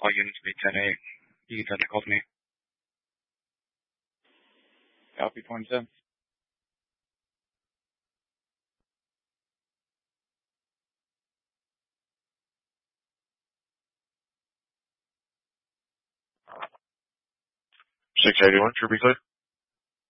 All units be 10-8. You can call me. Copy 27. $681, should be clear.